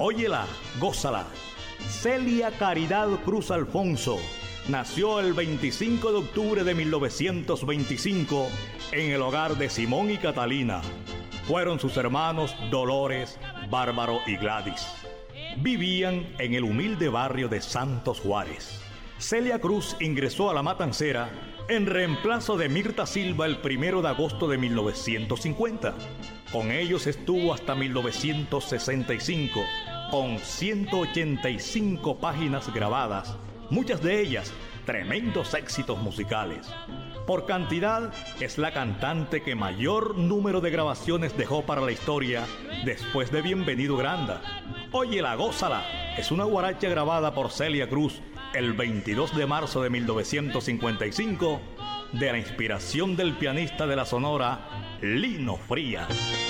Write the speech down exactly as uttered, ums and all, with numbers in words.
Óyela, gózala. Celia Caridad Cruz Alfonso nació el veinticinco de octubre de mil novecientos veinticinco en el hogar de Simón y Catalina. Fueron sus hermanos Dolores, Bárbaro y Gladys. Vivían en el humilde barrio de Santos Juárez. Celia Cruz ingresó a La Matancera en reemplazo de Mirta Silva el primero de agosto de mil novecientos cincuenta. Con ellos estuvo hasta mil novecientos sesenta y cinco, con ciento ochenta y cinco páginas grabadas, muchas de ellas tremendos éxitos musicales. Por cantidad, es la cantante que mayor número de grabaciones dejó para la historia después de Bienvenido Granda. Óyela, gózala, es una guaracha grabada por Celia Cruz el veintidós de marzo de mil novecientos cincuenta y cinco, de la inspiración del pianista de la Sonora, Lino Frías.